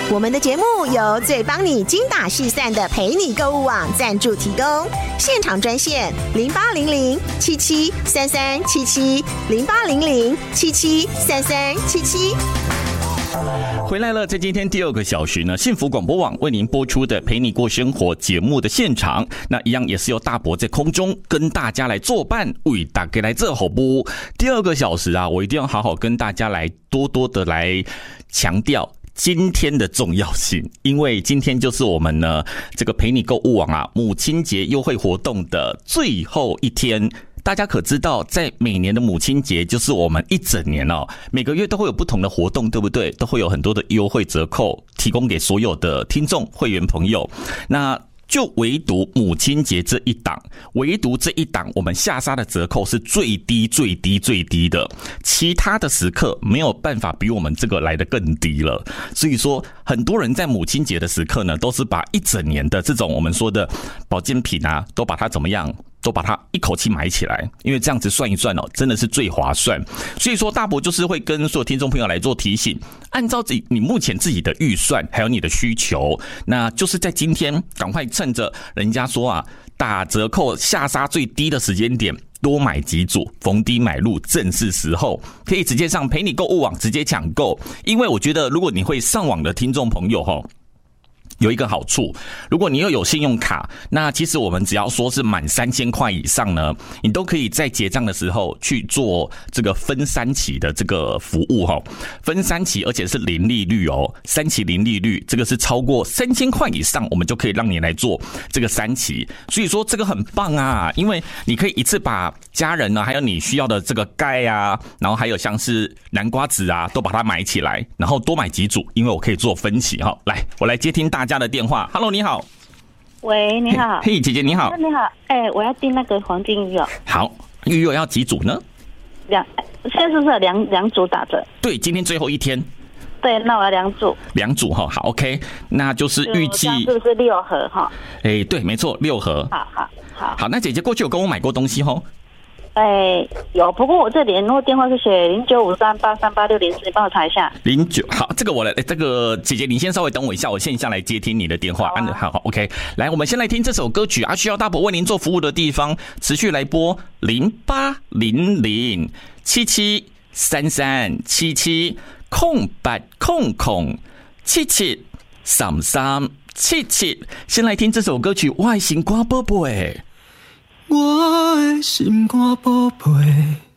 我们的节目由最帮你精打细算的陪你购物网赞助提供，现场专线0800773377 0800773377。 回来了，在今天第2个小时呢，幸福广播网为您播出的陪你过生活节目的现场，那一样也是由大伯在空中跟大家来作伴，为大家来做好播。第2个小时啊，我一定要好好跟大家来多多的来强调今天的重要性，因为今天就是我们呢这个陪你购物网啊母亲节优惠活动的最后一天。大家可知道，在每年的母亲节，就是我们一整年哦，每个月都会有不同的活动，对不对？都会有很多的优惠折扣提供给所有的听众会员朋友。那就唯独母亲节这一档，我们下杀的折扣是最低的，其他的时刻没有办法比我们这个来得更低了。所以说，很多人在母亲节的时刻呢，都是把一整年的这种我们说的保健品啊，都把它怎么样？都把它一口气买起来，因为这样子算一算哦，真的是最划算。所以说，大伯就是会跟所有听众朋友来做提醒，按照你目前自己的预算还有你的需求，那就是在今天赶快趁着人家说啊打折扣下杀最低的时间点，多买几组，逢低买入正是时候，可以直接上陪你购物网直接抢购。因为我觉得，如果你会上网的听众朋友有一个好处，如果你又有信用卡，那其实我们只要说是满3000块以上呢，你都可以在结账的时候去做这个分3期的这个服务分3期，而且是零利率3期零利率，这个是超过3000块以上，我们就可以让你来做这个3期。所以说这个很棒啊，因为你可以一次把家人呢，还有你需要的这个钙啊，然后还有像是南瓜子啊，都把它买起来，然后多买几组，因为我可以做分期来，我来接听大家的电话。 Hello， 你好。 喂，你好。 嘿，姐姐你好。 你好，我要订那个黄金鱼饵。 好，鱼饵要几组呢？ 现在是不是有两组打折？ 对，今天最后一天。 对，那我要2组。2 组好 ，OK， 那就是预计是不是6盒哈？ 对，没错，6盒。好，那姐姐过去有跟我买过东西有，不过我这里联络电话是写0953838604，你帮我查一下。 09，好，这个我来，这个姐姐你先稍微等我一下，我线下来接听你的电话。好 ，OK， 来，我们先来听这首歌曲啊，需要大伯为您做服务的地方，持续来拨0800773377空白773377，先来听这首歌曲《我的心肝宝贝》。 我的心肝宝贝，